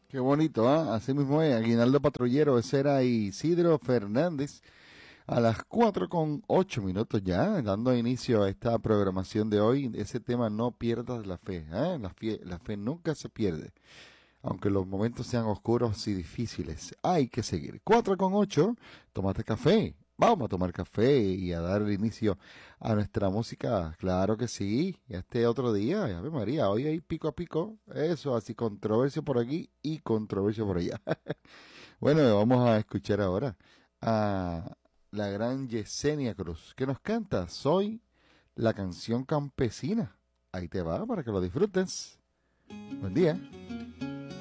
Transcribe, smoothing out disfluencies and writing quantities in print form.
Qué bonito, ¿ah? Así mismo es, Aguinaldo Patrullero, ese era Isidro Fernández, a las 4:08 ya, dando inicio a esta programación de hoy. Ese tema, no pierdas la fe, ¿eh? La fe nunca se pierde, aunque los momentos sean oscuros y difíciles, hay que seguir. 4:08, tómate café. Vamos a tomar café y a dar inicio a nuestra música. Claro que sí. Y este otro día, Ave María, hoy hay pico a pico. Eso, así controversia por aquí y controversia por allá. Bueno, vamos a escuchar ahora a la gran Yesenia Cruz, que nos canta Soy la canción campesina. Ahí te va para que lo disfrutes. Buen día.